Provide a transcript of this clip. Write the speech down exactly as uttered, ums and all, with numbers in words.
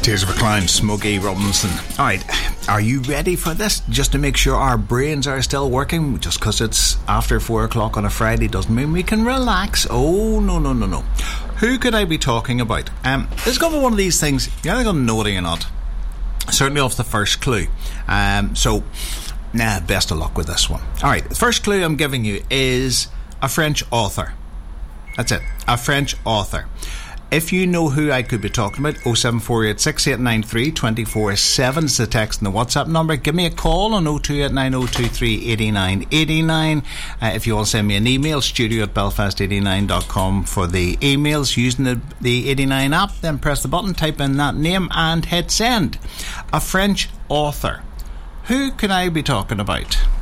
Tears of a Clown, Smokey Robinson. Alright, are you ready for this? Just to make sure our brains are still working, just because it's after four o'clock on a Friday doesn't mean we can relax. Oh, no, no, no, no. Who could I be talking about? Um, this is going to be one of these things, you're either going to know it or you're not. Certainly off the first clue. Um, so, nah, best of luck with this one. Alright, the first clue I'm giving you is a French author. That's it, a French author. If you know who I could be talking about, oh seven four eight, six eight nine three, two four seven is the text and the WhatsApp number. Give me a call on oh two eight nine oh two three eight nine eight nine. Uh, if you want to send me an email, studio at belfast eighty-nine dot com for the emails using the, the eighty-nine app. Then press the button, type in that name and hit send. A French author. Who can I be talking about?